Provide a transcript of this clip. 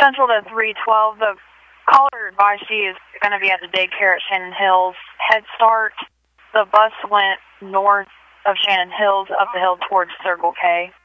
Central to 312. The caller advised she is going to be at the daycare at Shannon Hills. Head Start. The bus went north of Shannon Hills up the hill towards Circle K.